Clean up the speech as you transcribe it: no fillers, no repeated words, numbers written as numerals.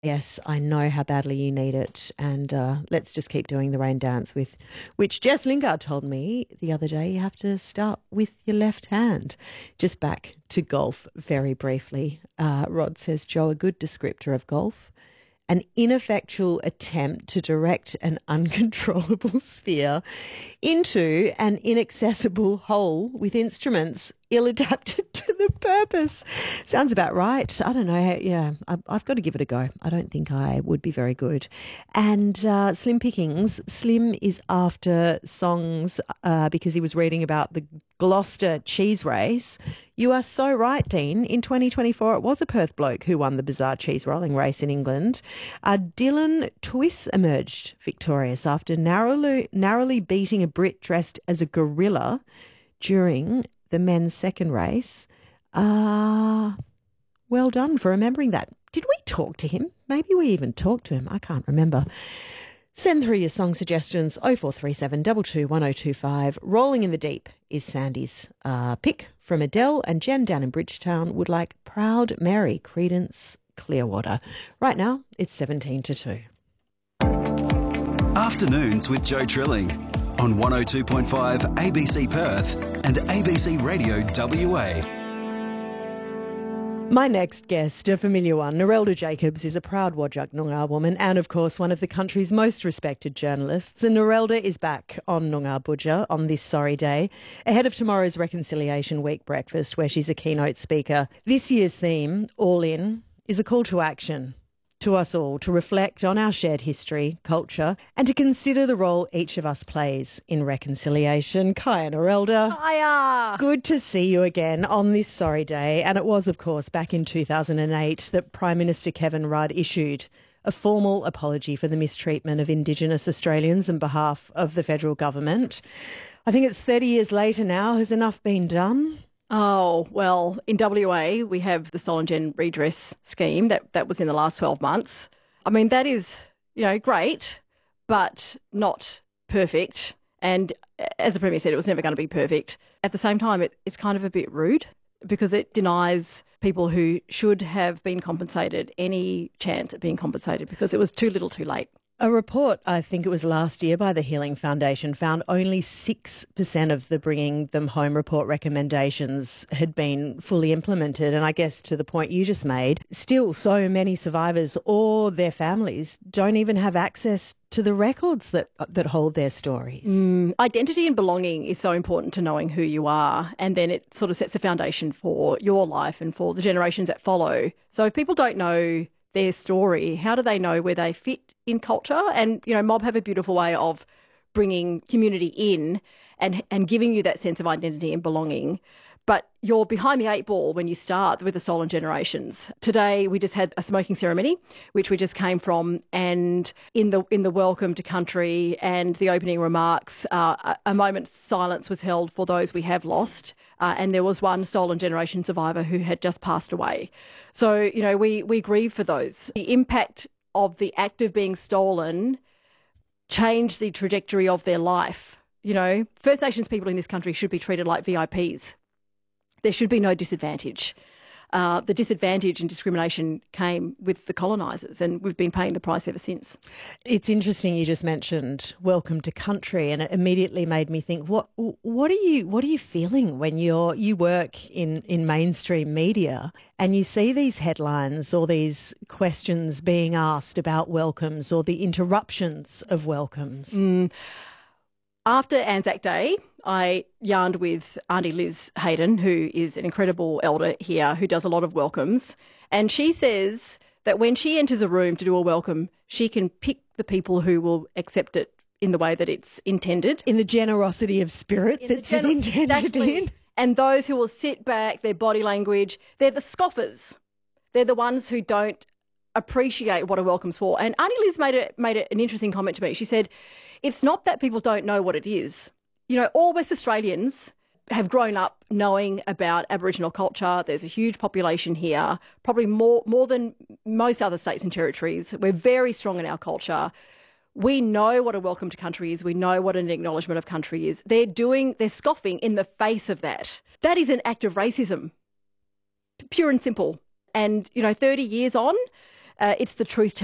Yes, I know how badly you need it. And let's just keep doing the rain dance, with which Jess Lingard told me the other day you have to start with your left hand. Just back to golf very briefly. Rod says, Joe, a good descriptor of golf. An ineffectual attempt to direct an uncontrollable sphere into an inaccessible hole with instruments ill-adapted to the purpose. Sounds about right. I don't know. Yeah, I've got to give it a go. I don't think I would be very good. And Slim Pickings, Slim is after songs because he was reading about the Gloucester cheese race. You are so right, Dean. In 2024, it was a Perth bloke who won the bizarre cheese rolling race in England. Dylan Twiss emerged victorious after narrowly beating a Brit dressed as a gorilla during the men's second race. Well done for remembering that. Did we talk to him? Maybe we even talked to him. I can't remember. Send through your song suggestions, 0437 22 1025. Rolling in the Deep is Sandy's pick from Adele, and Jen down in Bridgetown would like Proud Mary, Creedence Clearwater. Right now, it's 17 to 2. Afternoons with Joe Trilling on 102.5 ABC Perth and ABC Radio WA. My next guest, a familiar one, Narelda Jacobs, is a proud Whadjuk Noongar woman and, of course, one of the country's most respected journalists. And Narelda is back on Noongar Budja on this sorry day, ahead of tomorrow's Reconciliation Week breakfast, where she's a keynote speaker. This year's theme, All In, is a call to action to us all to reflect on our shared history, culture, and to consider the role each of us plays in reconciliation. Kaya Narelda. Hiya. Good to see you again on this sorry day. And it was, of course, back in 2008 that Prime Minister Kevin Rudd issued a formal apology for the mistreatment of Indigenous Australians on behalf of the federal government. I think it's 30 years later now. Has enough been done? Oh, well, in WA, we have the Stolen Gen redress scheme that was in the last 12 months. I mean, that is, great, but not perfect. And as the Premier said, it was never going to be perfect. At the same time, it's kind of a bit rude because it denies people who should have been compensated any chance at being compensated because it was too little too late. A report, I think it was last year, by the Healing Foundation found only 6% of the Bringing Them Home report recommendations had been fully implemented. And I guess to the point you just made, still so many survivors or their families don't even have access to the records that hold their stories. Identity and belonging is so important to knowing who you are, and then it sort of sets a foundation for your life and for the generations that follow. So if people don't know their story, how do they know where they fit in culture? And, Mob have a beautiful way of bringing community in and giving you that sense of identity and belonging. But you're behind the eight ball when you start with the Stolen Generations. Today, we just had a smoking ceremony, which we just came from, and in the welcome to country and the opening remarks, a moment's silence was held for those we have lost. And there was one Stolen Generation survivor who had just passed away. So, we grieve for those. The impact of the act of being stolen changed the trajectory of their life. First Nations people in this country should be treated like VIPs. There should be no disadvantage. The disadvantage and discrimination came with the colonisers, and we've been paying the price ever since. It's interesting you just mentioned welcome to country, and it immediately made me think, what are you feeling when you work in mainstream media and you see these headlines or these questions being asked about welcomes or the interruptions of welcomes? After Anzac Day, I yarned with Auntie Liz Hayden, who is an incredible elder here who does a lot of welcomes. And she says that when she enters a room to do a welcome, she can pick the people who will accept it in the way that it's intended. In the generosity of spirit that's intended exactly. in. And those who will sit back, their body language, they're the scoffers. They're the ones who don't appreciate what a welcome's for. And Auntie Liz made an interesting comment to me. She said, it's not that people don't know what it is. All West Australians have grown up knowing about Aboriginal culture. There's a huge population here, probably more than most other states and territories. We're very strong in our culture. We know what a welcome to country is. We know what an acknowledgement of country is. They're scoffing in the face of that. That is an act of racism, pure and simple. And, 30 years on, It's the truth